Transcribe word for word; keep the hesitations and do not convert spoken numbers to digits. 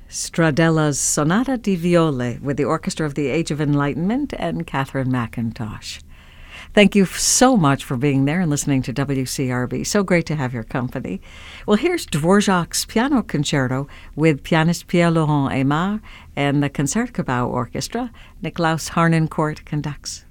Stradella's Sonata di Viole with the Orchestra of the Age of Enlightenment and Catherine McIntosh. Thank you so much for being there and listening to W C R B. So great to have your company. Well, here's Dvorak's Piano Concerto with pianist Pierre-Laurent Aimard and the Concertgebouw Orchestra. Niklaus Harnoncourt conducts.